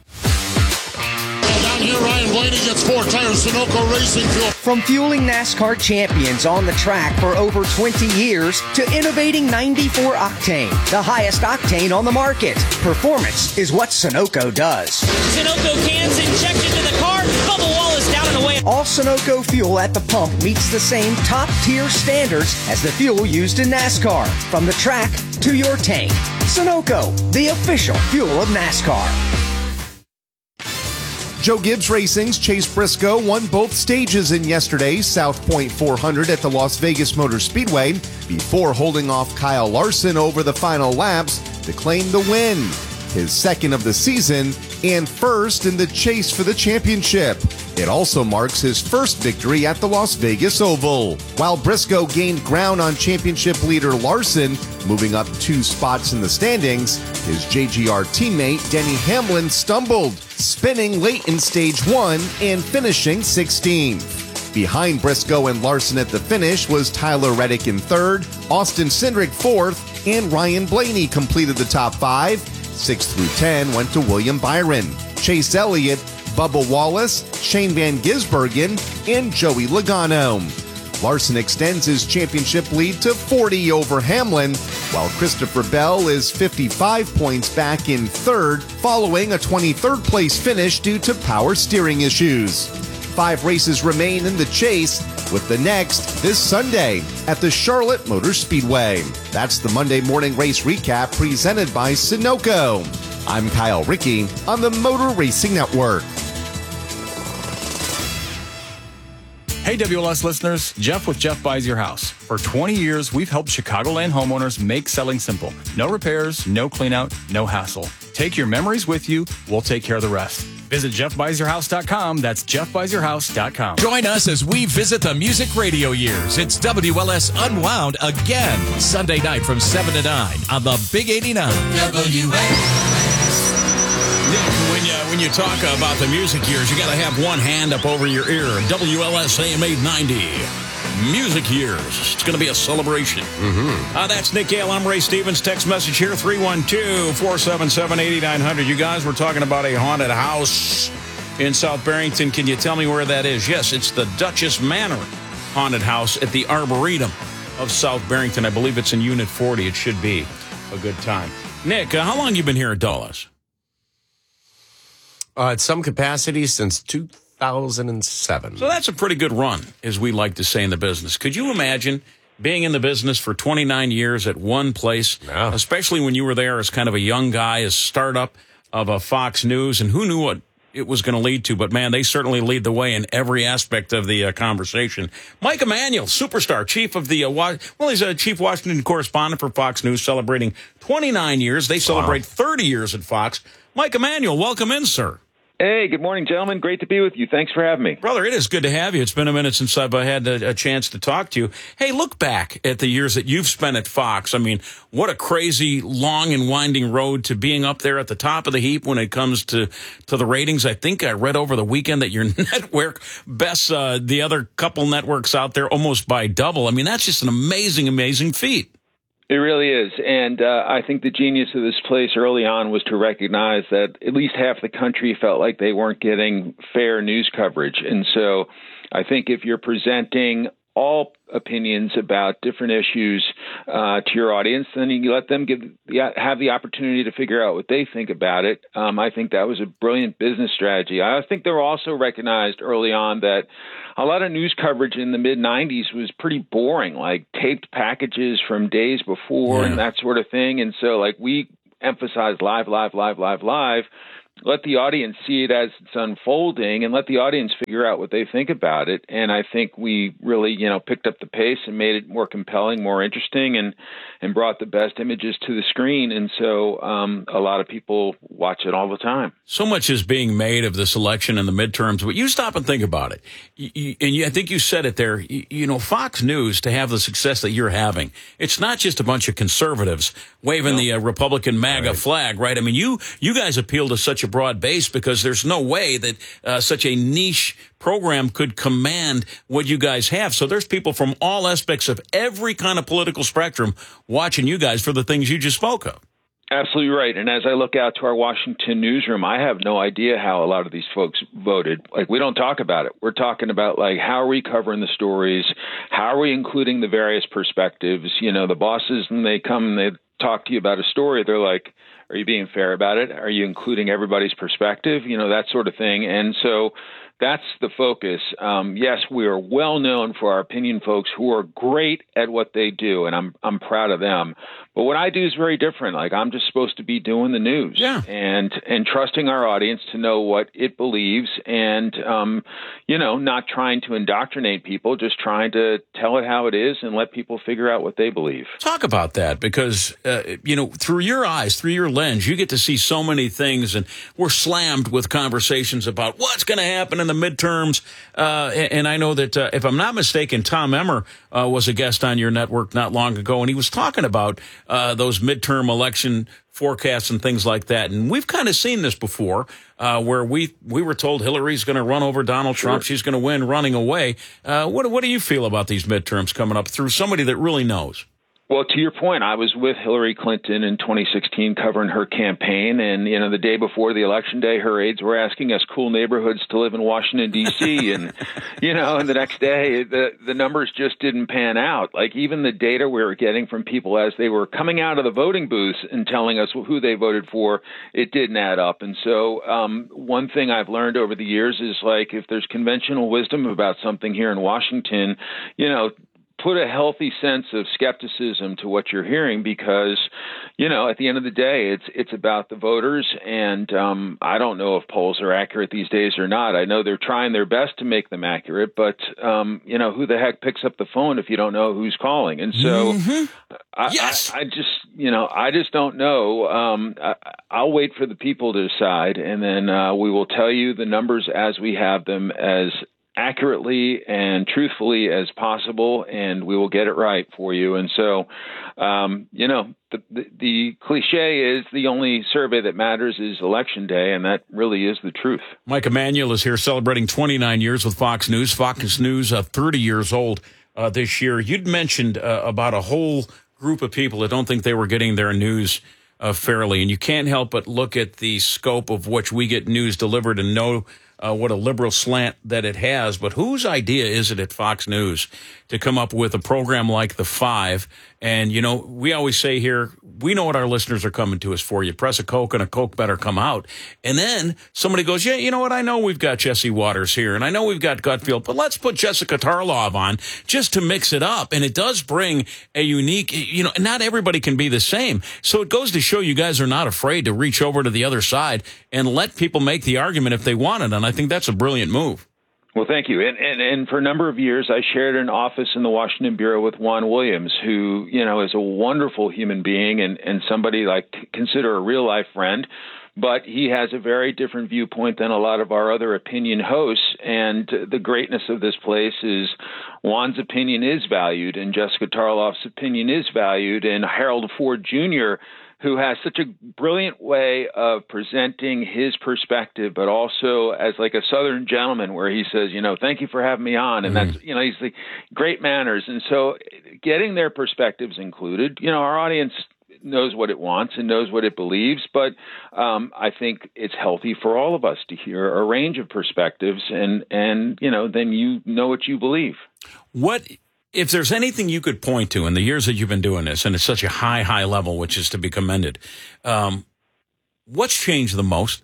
Down here, Ryan Blaney gets four tires, Sunoco Racing Fuel. From fueling NASCAR champions on the track for over twenty years to innovating ninety-four octane, the highest octane on the market. Performance is what Sunoco does. Sunoco cans injected to the car, bubble wall is down and away. All Sunoco fuel at the pump meets the same top-tier standards as the fuel used in NASCAR. From the track to your tank. Sunoco, the official fuel of NASCAR. Joe Gibbs Racing's Chase Briscoe won both stages in yesterday's South Point four hundred at the Las Vegas Motor Speedway before holding off Kyle Larson over the final laps to claim the win, his second of the season and first in the chase for the championship. It also marks his first victory at the Las Vegas Oval. While Briscoe gained ground on championship leader Larson, moving up two spots in the standings, his J G R teammate Denny Hamlin stumbled, spinning late in stage one and finishing sixteenth. Behind Briscoe and Larson at the finish was Tyler Reddick in third, Austin Cindric fourth, and Ryan Blaney completed the top five. Six through ten went to William Byron, Chase Elliott, Bubba Wallace, Shane Van Gisbergen, and Joey Logano. Larson extends his championship lead to forty over Hamlin, while Christopher Bell is fifty-five points back in third, following a twenty-third place finish due to power steering issues. Five races remain in the chase, with the next this Sunday at the Charlotte Motor Speedway. That's the Monday Morning Race Recap presented by Sunoco. I'm Kyle Rickey on the Motor Racing Network. Hey, W L S listeners, Jeff with Jeff Buys Your House. For twenty years, we've helped Chicagoland homeowners make selling simple. No repairs, no cleanout, no hassle. Take your memories with you. We'll take care of the rest. Visit Jeff Buys Your House dot com. That's Jeff Buys Your House dot com. Join us as we visit the music radio years. It's W L S Unwound again, Sunday night from seven to nine on the Big eighty-nine. W L S. When you, when you talk about the music years, you got to have one hand up over your ear. W L S A M eight ninety. Music years. It's going to be a celebration. Mm-hmm. Uh, that's Nick Gale. I'm Ray Stevens. Text message here, three one two, four seven seven, eight nine zero zero. You guys were talking about a haunted house in South Barrington. Can you tell me where that is? Yes, it's the Duchess Manor haunted house at the Arboretum of South Barrington. I believe it's in Unit forty. It should be a good time. Nick, uh, how long have you been here at Dulles? Uh, at some capacity since two thousand seven. So that's a pretty good run, as we like to say in the business. Could you imagine being in the business for twenty-nine years at one place, yeah. especially when you were there as kind of a young guy, as startup of a Fox News, and who knew what it was going to lead to? But, man, they certainly lead the way in every aspect of the uh, conversation. Mike Emanuel, superstar, chief of the, uh, well, he's a chief Washington correspondent for Fox News, celebrating twenty-nine years. They celebrate wow. thirty years at Fox. Mike Emanuel, welcome in, sir. Hey, good morning, gentlemen. Great to be with you. Thanks for having me. Brother, it is good to have you. It's been a minute since I've had a, a chance to talk to you. Hey, look back at the years that you've spent at Fox. I mean, what a crazy, long and winding road to being up there at the top of the heap when it comes to, to the ratings. I think I read over the weekend that your network bests uh, the other couple networks out there almost by double. I mean, that's just an amazing, amazing feat. It really is. And uh, I think the genius of this place early on was to recognize that at least half the country felt like they weren't getting fair news coverage. And so I think if you're presenting all opinions about different issues uh, to your audience, then you let them give have the opportunity to figure out what they think about it. Um, I think that was a brilliant business strategy. I think they were also recognized early on that a lot of news coverage in the mid nineties was pretty boring, like taped packages from days before yeah. and that sort of thing. And so like we emphasized live, live, live, live, live. Let the audience see it as it's unfolding and let the audience figure out what they think about it. And I think we really, you know, picked up the pace and made it more compelling, more interesting, and, and brought the best images to the screen. And so um, a lot of people watch it all the time. So much is being made of this election and the midterms, but you stop and think about it. You, you, and you, I think you said it there, you, you know, Fox News, to have the success that you're having, it's not just a bunch of conservatives waving no. the uh, Republican MAGA right. flag, right? I mean, you, you guys appeal to such a broad base because there's no way that uh, such a niche program could command what you guys have. So there's people from all aspects of every kind of political spectrum watching you guys for the things you just spoke of. Absolutely right. And as I look out to our Washington newsroom, I have no idea how a lot of these folks voted. Like, we don't talk about it. We're talking about, like, how are we covering the stories? How are we including the various perspectives? You know, the bosses, when they come and they talk to you about a story, they're like, are you being fair about it? Are you including everybody's perspective? You know, that sort of thing. And so that's the focus. Um, yes, we are well known for our opinion folks who are great at what they do, and I'm I'm proud of them. But what I do is very different. Like, I'm just supposed to be doing the news yeah. and and trusting our audience to know what it believes, and um, you know, not trying to indoctrinate people, just trying to tell it how it is and let people figure out what they believe. Talk about that, because uh, you know, through your eyes, through your lens, you get to see so many things, and we're slammed with conversations about what's going to happen in the midterms. Uh, and, and I know that uh, if I'm not mistaken, Tom Emmer uh, was a guest on your network not long ago, and he was talking about uh, those midterm election forecasts and things like that. And we've kind of seen this before, uh, where we we were told Hillary's going to run over Donald Trump. Sure. She's going to win running away. Uh, what, what do you feel about these midterms coming up through somebody that really knows? Well, to your point, I was with Hillary Clinton in twenty sixteen covering her campaign. And, you know, the day before the election day, her aides were asking us cool neighborhoods to live in Washington, D C And, you know, and the next day, the, the numbers just didn't pan out. Like, even the data we were getting from people as they were coming out of the voting booths and telling us who they voted for, it didn't add up. And so um, one thing I've learned over the years is, like, if there's conventional wisdom about something here in Washington, you know, put a healthy sense of skepticism to what you're hearing, because, you know, at the end of the day, it's it's about the voters. And um, I don't know if polls are accurate these days or not. I know they're trying their best to make them accurate, but, um, you know, who the heck picks up the phone if you don't know who's calling? And so mm-hmm. I, yes. I, I just, you know, I just don't know. Um, I, I'll wait for the people to decide, and then uh, we will tell you the numbers as we have them, as accurately and truthfully as possible, and we will get it right for you. And so, um, you know, the, the, the cliche is the only survey that matters is Election Day, and that really is the truth. Mike Emanuel is here celebrating twenty-nine years with Fox News. Fox News, uh, thirty years old uh, this year. You'd mentioned uh, about a whole group of people that don't think they were getting their news uh, fairly, and you can't help but look at the scope of which we get news delivered and know Uh, what a liberal slant that it has. But whose idea is it at Fox News to come up with a program like The Five? And, you know, we always say here, we know what our listeners are coming to us for. You press a Coke and a Coke better come out. And then somebody goes, yeah, you know what? I know we've got Jesse Waters here, and I know we've got Gutfield, but let's put Jessica Tarlov on just to mix it up. And it does bring a unique, you know, not everybody can be the same. So it goes to show you guys are not afraid to reach over to the other side and let people make the argument if they want it. And I think that's a brilliant move. Well, thank you. And, and and for a number of years, I shared an office in the Washington Bureau with Juan Williams, who, you know, is a wonderful human being and, and somebody like consider a real life friend. But he has a very different viewpoint than a lot of our other opinion hosts. And the greatness of this place is Juan's opinion is valued, and Jessica Tarlov's opinion is valued, and Harold Ford Junior, who has such a brilliant way of presenting his perspective, but also as like a Southern gentleman where he says, you know, thank you for having me on. And mm-hmm. that's, you know, he's the great manners. And so getting their perspectives included, you know, our audience knows what it wants and knows what it believes. But um, I think it's healthy for all of us to hear a range of perspectives, and, and, you know, then you know what you believe. What If there's anything you could point to in the years that you've been doing this, and it's such a high, high level, which is to be commended, um, what's changed the most?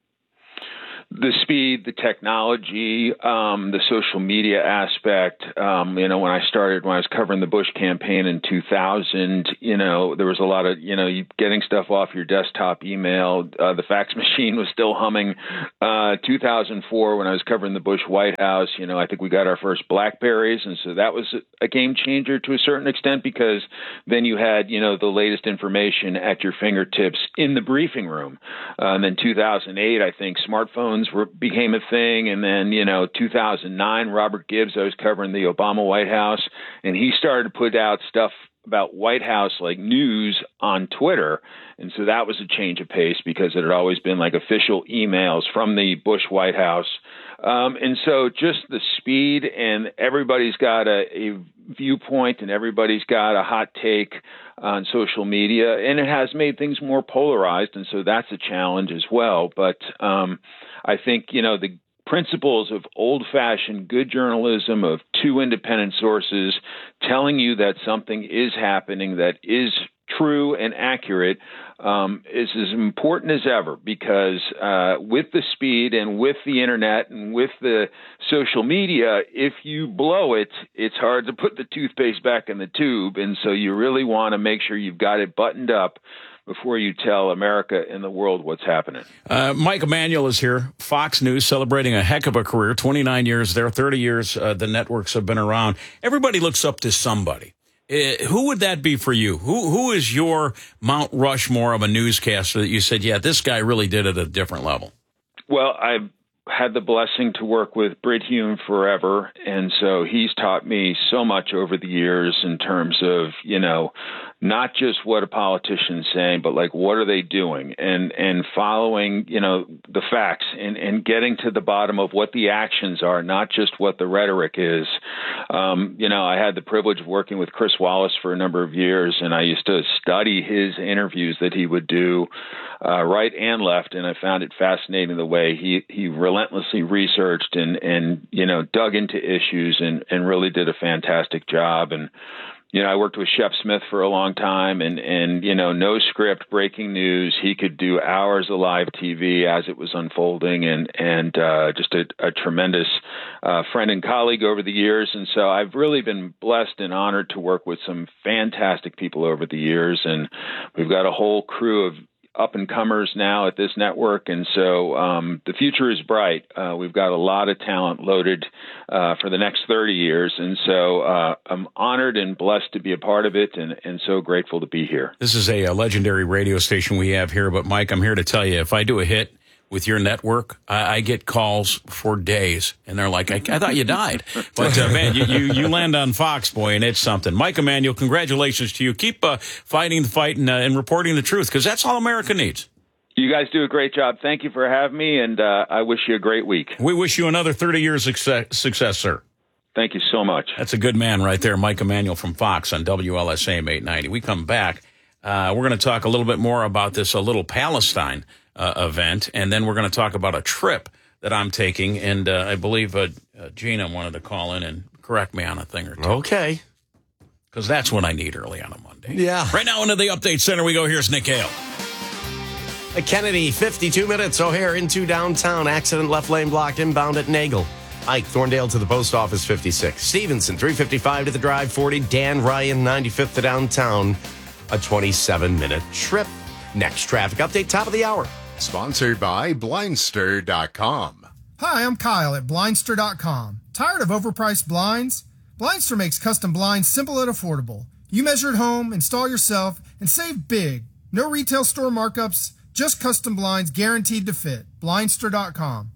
The speed, the technology, um, the social media aspect. Um, you know, when I started, when I was covering the Bush campaign in two thousand, you know, there was a lot of, you know, you getting stuff off your desktop email. Uh, the fax machine was still humming. Uh, two thousand four, when I was covering the Bush White House, you know, I think we got our first BlackBerries. And so that was a game changer to a certain extent, because then you had, you know, the latest information at your fingertips in the briefing room. Uh, and then two thousand eight, I think smartphones Were, became a thing. And then, you know, two thousand nine, Robert Gibbs, I was covering the Obama White House, and he started to put out stuff about White House like news on Twitter. And so that was a change of pace, because it had always been like official emails from the Bush White House. Um, and so just the speed, and everybody's got a, a viewpoint, and everybody's got a hot take on social media, and it has made things more polarized. And so that's a challenge as well. But um, I think, you know, the principles of old-fashioned good journalism, of two independent sources telling you that something is happening that is true and accurate um, is as important as ever, because uh, with the speed and with the internet and with the social media, if you blow it, it's hard to put the toothpaste back in the tube. And so you really want to make sure you've got it buttoned up before you tell America and the world what's happening. Uh, Mike Emanuel is here, Fox News, celebrating a heck of a career, twenty-nine years there, thirty years uh, the networks have been around. Everybody looks up to somebody. Uh, who would that be for you? Who Who is your Mount Rushmore of a newscaster that you said, yeah, this guy really did it at a different level? Well, I've had the blessing to work with Brit Hume forever, and so he's taught me so much over the years in terms of, you know, not just what a politician's saying, but like what are they doing, and and following, you know, the facts and, and getting to the bottom of what the actions are, not just what the rhetoric is. Um, you know, I had the privilege of working with Chris Wallace for a number of years, and I used to study his interviews that he would do uh, right and left, and I found it fascinating the way he, he relentlessly researched and, and, you know, dug into issues and, and really did a fantastic job. And you know, I worked with Shep Smith for a long time, and, and, you know, no script, breaking news. He could do hours of live T V as it was unfolding, and, and uh, just a, a tremendous uh, friend and colleague over the years. And so I've really been blessed and honored to work with some fantastic people over the years. And we've got a whole crew of up-and-comers now at this network, and so um, the future is bright. Uh, we've got a lot of talent loaded uh, for the next thirty years, and so uh, I'm honored and blessed to be a part of it, and, and so grateful to be here. This is a, a legendary radio station we have here, but Mike, I'm here to tell you, if I do a hit with your network, I, I get calls for days, and they're like, I, I thought you died. But, uh, man, you, you, you land on Fox, boy, and it's something. Mike Emanuel, congratulations to you. Keep uh, fighting the fight and, uh, and reporting the truth, because that's all America needs. You guys do a great job. Thank you for having me, and uh, I wish you a great week. We wish you another thirty years success, success, sir. Thank you so much. That's a good man right there, Mike Emanuel from Fox on W L S A M eight ninety. We come back. Uh, we're going to talk a little bit more about this A Little Palestine uh, event, and then we're going to talk about a trip that I'm taking, and uh, I believe uh, uh, Gina wanted to call in and correct me on a thing or two. Okay. Because that's what I need early on a Monday. Yeah. Right now into the Update Center we go. Here's Nick Hale. At Kennedy, fifty-two minutes. O'Hare into downtown. Accident left lane blocked inbound at Nagel. Ike, Thorndale to the post office, fifty-six. Stevenson, three fifty-five to the drive, forty. Dan Ryan, ninety-fifth to downtown. A twenty-seven minute trip. Next traffic update, top of the hour. Sponsored by Blindster dot com. Hi, I'm Kyle at Blindster dot com. Tired of overpriced blinds? Blindster makes custom blinds simple and affordable. You measure at home, install yourself, and save big. No retail store markups, just custom blinds guaranteed to fit. Blindster dot com.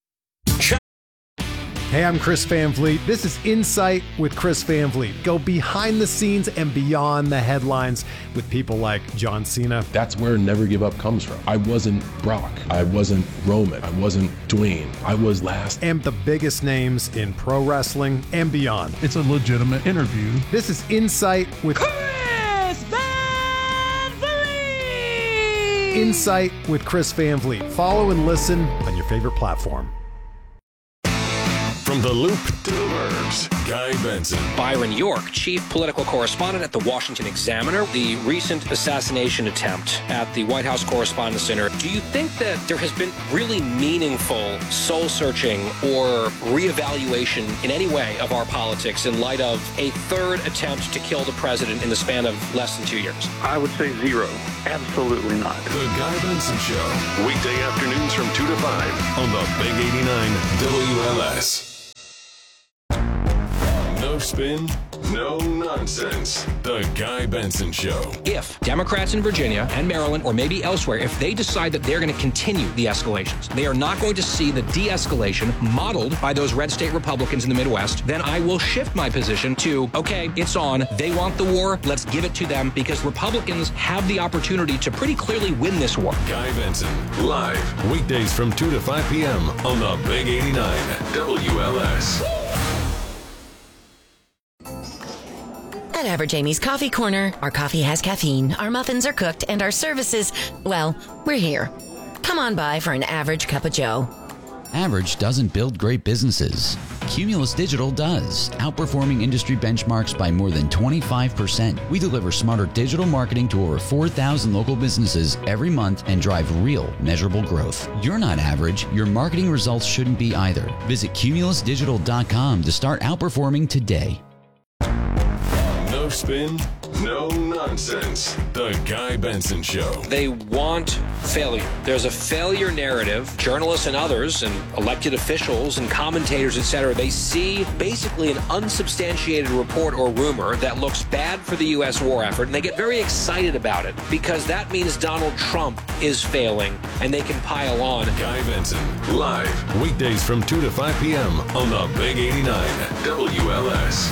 Hey, I'm Chris Van Vliet. This is Insight with Chris Van Vliet. Go behind the scenes and beyond the headlines with people like John Cena. That's where Never Give Up comes from. I wasn't Brock. I wasn't Roman. I wasn't Dwayne. I was last. And the biggest names in pro wrestling and beyond. It's a legitimate interview. This is Insight with Chris Van Vliet. Insight with Chris Van Vliet. Follow and listen on your favorite platform. From the Loop to the Burbs, Guy Benson. Byron York, chief political correspondent at the Washington Examiner. The recent assassination attempt at the White House Correspondents' Center. Do you think that there has been really meaningful soul-searching or reevaluation in any way of our politics in light of a third attempt to kill the president in the span of less than two years? I would say zero. Absolutely not. The Guy Benson Show. Weekday afternoons from two to five on the Big eighty-nine W L S. No spin, no nonsense. The Guy Benson Show. If Democrats in Virginia and Maryland, or maybe elsewhere, if they decide that they're going to continue the escalations, they are not going to see the de-escalation modeled by those red state Republicans in the Midwest, then I will shift my position to, okay, it's on. They want the war. Let's give it to them, because Republicans have the opportunity to pretty clearly win this war. Guy Benson, live, weekdays from two to five p.m. on the Big eighty-nine W L S. At Average Amy's Coffee Corner, our coffee has caffeine, our muffins are cooked, and our services, well, we're here. Come on by for an average cup of joe. Average doesn't build great businesses. Cumulus Digital does, outperforming industry benchmarks by more than twenty-five percent. We deliver smarter digital marketing to over four thousand local businesses every month and drive real, measurable growth. You're not average. Your marketing results shouldn't be either. Visit cumulus digital dot com to start outperforming today. No spin, no nonsense. The Guy Benson Show. They want failure. There's a failure narrative. Journalists and others and elected officials and commentators, et cetera, they see basically an unsubstantiated report or rumor that looks bad for the U S war effort, and they get very excited about it because that means Donald Trump is failing and they can pile on. Guy Benson, live, weekdays from two to five p.m. on the Big eighty-nine W L S.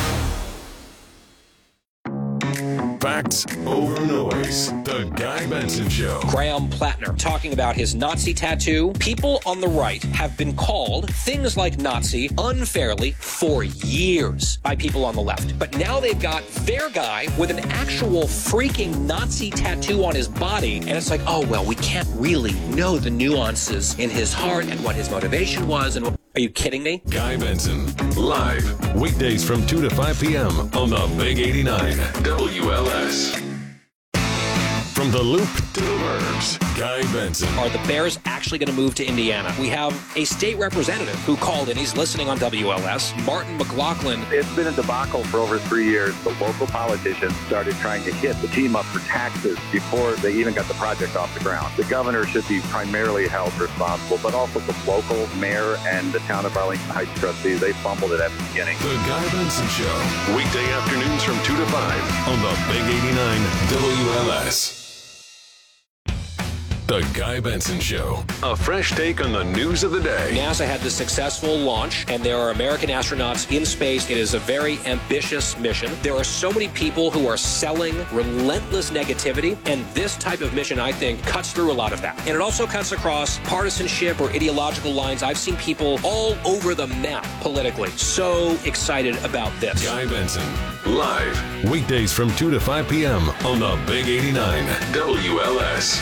Facts over noise. The Guy Benson Show. Graham Plattner talking about his Nazi tattoo. People on the right have been called things like Nazi unfairly for years by people on the left. But now they've got their guy with an actual freaking Nazi tattoo on his body. And it's like, oh, well, we can't really know the nuances in his heart and what his motivation was. And are you kidding me? Guy Benson, live, weekdays from two to five p.m. on the Big eighty-nine W L S. From the Loop to the Burbs, Guy Benson. Are the Bears actually going to move to Indiana? We have a state representative who called in. He's listening on W L S. Martin McLaughlin. It's been a debacle for over three years. The local politicians started trying to hit the team up for taxes before they even got the project off the ground. The governor should be primarily held responsible, but also the local mayor and the town of Arlington Heights trustees. They fumbled it at the beginning. The Guy Benson Show, weekday afternoons from two to five on the Big eighty-nine W L S. The Guy Benson Show. A fresh take on the news of the day. NASA had the successful launch, and there are American astronauts in space. It is a very ambitious mission. There are so many people who are selling relentless negativity, and this type of mission, I think, cuts through a lot of that. And it also cuts across partisanship or ideological lines. I've seen people all over the map politically. So excited about this. Guy Benson, live, weekdays from two to five p.m. on the Big eighty-nine W L S.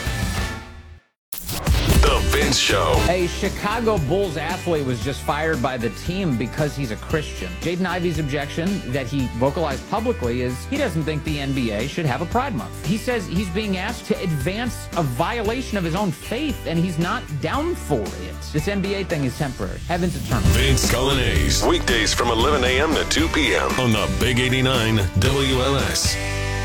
The Vince Show. A Chicago Bulls athlete was just fired by the team because he's a Christian. Jaden Ivey's objection that he vocalized publicly is he doesn't think the N B A should have a Pride Month. He says he's being asked to advance a violation of his own faith, and he's not down for it. This N B A thing is temporary. Heaven's eternal. Vince Colonnese, weekdays from eleven a.m. to two p.m. on the Big eighty-nine W L S.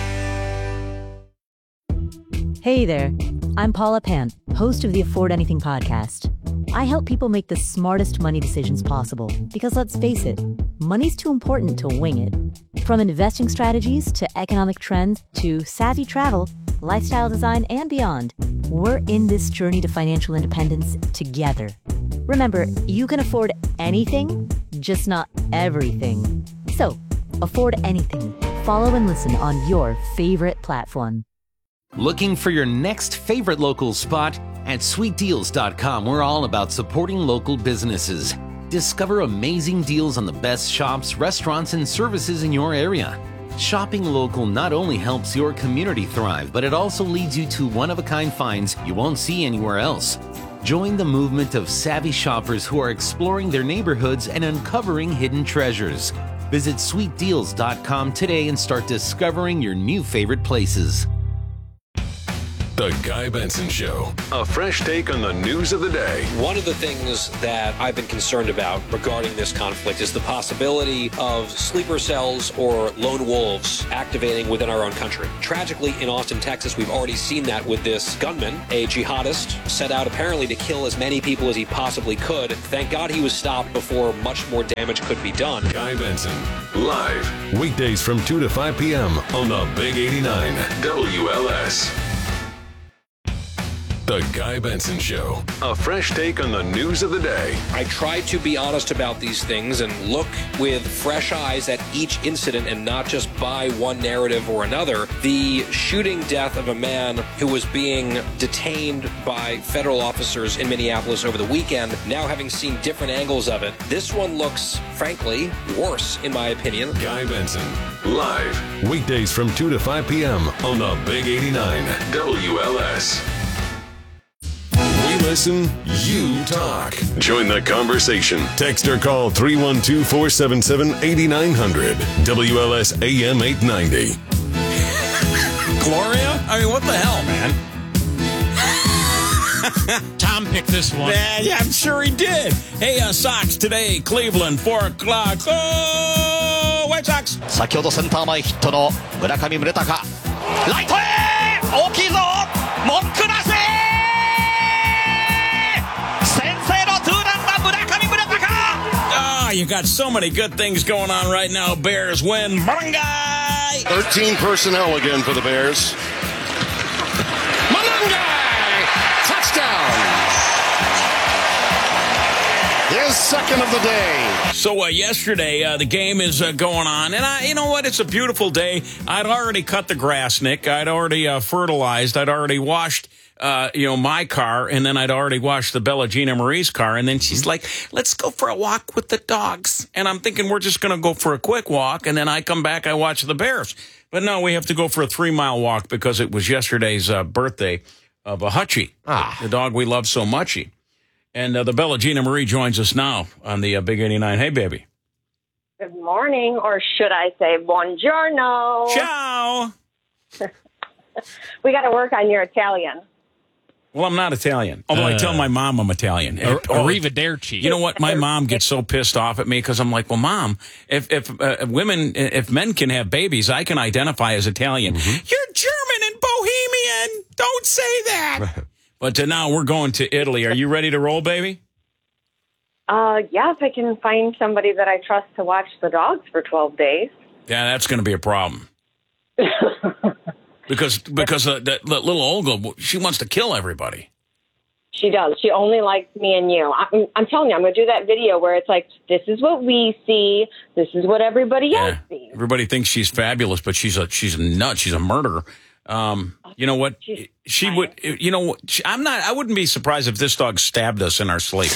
Hey there, I'm Paula Pant, host of the Afford Anything podcast. I help people make the smartest money decisions possible because, let's face it, money's too important to wing it. From investing strategies to economic trends to savvy travel, lifestyle design, and beyond, we're in this journey to financial independence together. Remember, you can afford anything, just not everything. So, afford anything. Follow and listen on your favorite platform. Looking for your next favorite local spot? At sweet deals dot com, we're all about supporting local businesses. Discover amazing deals on the best shops, restaurants, and services in your area. Shopping local not only helps your community thrive, but it also leads you to one-of-a-kind finds you won't see anywhere else. Join the movement of savvy shoppers who are exploring their neighborhoods and uncovering hidden treasures. Visit sweet deals dot com today and start discovering your new favorite places. The Guy Benson Show. A fresh take on the news of the day. One of the things that I've been concerned about regarding this conflict is the possibility of sleeper cells or lone wolves activating within our own country. Tragically, in Austin, Texas, we've already seen that with this gunman, a jihadist, set out apparently to kill as many people as he possibly could. Thank God he was stopped before much more damage could be done. Guy Benson, live, weekdays from two to five p.m. on the Big eighty-nine W L S. The Guy Benson Show. A fresh take on the news of the day. I try to be honest about these things and look with fresh eyes at each incident and not just buy one narrative or another. The shooting death of a man who was being detained by federal officers in Minneapolis over the weekend, now having seen different angles of it, this one looks, frankly, worse, in my opinion. Guy Benson, live, weekdays from two to five p.m. on the Big eighty-nine W L S. We listen, you talk. Join the conversation. Text or call three one two, four seven seven, eight nine zero zero. W L S A M eight ninety. Gloria? I mean, what the hell, man? Tom picked this one. Yeah, yeah, I'm sure he did. Hey, uh, Sox today, Cleveland, four o'clock. Oh, White Sox. 先ほどセンター前ヒットの村上宗隆。ライトへ大きいぞ文句なし先制のツーランは村上宗隆 Ah, you got so many good things going on right now. Bears win. Barangay! thirteen personnel again for the Bears. His second of the day. So uh, yesterday, uh, the game is uh, going on, and I, you know what? It's a beautiful day. I'd already cut the grass, Nick. I'd already uh, fertilized. I'd already washed, uh, you know, my car, and then I'd already washed the Bella Gina Marie's car. And then she's like, "Let's go for a walk with the dogs." And I'm thinking we're just going to go for a quick walk, and then I come back, I watch the Bears. But no, we have to go for a three mile walk because it was yesterday's uh, birthday of a Hutchie, ah. the dog we love so muchy. And uh, the Bella Gina Marie joins us now on the uh, Big eighty-nine. Hey, baby. Good morning, or should I say buongiorno? Ciao. We got to work on your Italian. Well, I'm not Italian, although uh, I tell my mom I'm Italian. Ar- oh, Arrivederci. You know what? My mom gets so pissed off at me because I'm like, well, Mom, if if uh, women, if men can have babies, I can identify as Italian. Mm-hmm. You're German and Bohemian. Don't say that. But uh, now we're going to Italy. Are you ready to roll, baby? Uh, yeah, if I can find somebody that I trust to watch the dogs for twelve days. Yeah, that's going to be a problem. because because uh, that, that little Olga, she wants to kill everybody. She does. She only likes me and you. I'm, I'm telling you, I'm going to do that video where it's like, this is what we see. This is what everybody else yeah. sees. Everybody thinks she's fabulous, but she's a she's a nut. She's a murderer. Um, you know what? She's she fine. would. You know what? She, I'm not. I wouldn't be surprised if this dog stabbed us in our sleep.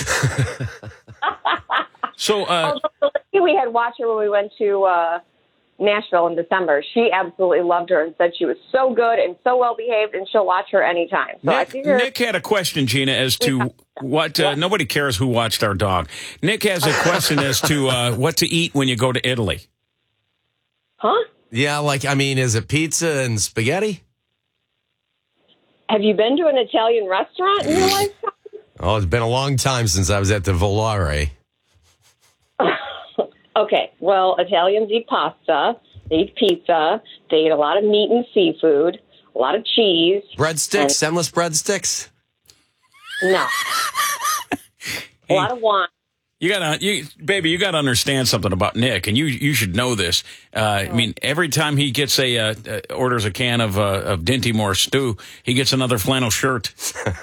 so, uh, oh, we had watched her when we went to uh, Nashville in December. She absolutely loved her and said she was so good and so well behaved, and she'll watch her anytime. So Nick, I figure Nick had a question, Gina, as to what. Uh, nobody cares who watched our dog. Nick has a question as to uh, what to eat when you go to Italy. Huh? Yeah, like, I mean, is it pizza and spaghetti? Have you been to an Italian restaurant in your lifetime? Oh, it's been a long time since I was at the Volare. Okay, well, Italians eat pasta, they eat pizza, they eat a lot of meat and seafood, a lot of cheese. Breadsticks, endless breadsticks? No. A lot of wine. You gotta, you, baby, you gotta understand something about Nick, and you you should know this. Uh, I mean, every time he gets a uh, uh, orders a can of uh, of Dinty Moore stew, he gets another flannel shirt.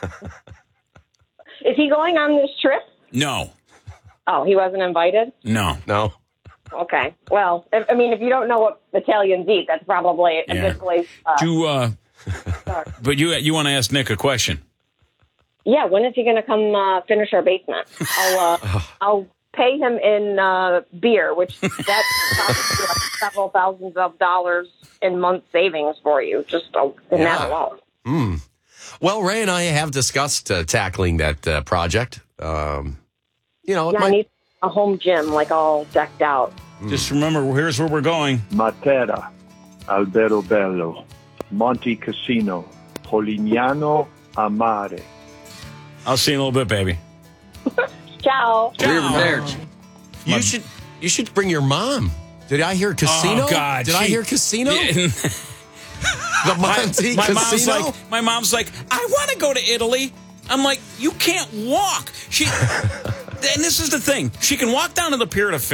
Is he going on this trip? No. Oh, he wasn't invited? No, no. Okay. Well, if, I mean, if you don't know what Italians eat, that's probably a Yeah. good place. Uh, you, uh, but you you want to ask Nick a question? Yeah, when is he going to come uh, finish our basement? I'll uh, I'll pay him in uh, beer, which that's probably like several thousands of dollars in month savings for you, just uh, in Yeah. that alone. Mm. Well, Ray and I have discussed uh, tackling that uh, project. Um, you know, it Yeah, I might- need a home gym, like all decked out. Just remember, here's where we're going. Matera, Alberobello, Monte Cassino, Polignano a Mare. I'll see you in a little bit, baby. Ciao. Ciao. You should you should bring your mom. Did I hear casino? Oh, God. Did I She- hear casino? Yeah. The Monte my, my mom's Casino? like, my mom's like, I want to go to Italy. I'm like, you can't walk. She, and this is the thing. She can walk down to the Pier to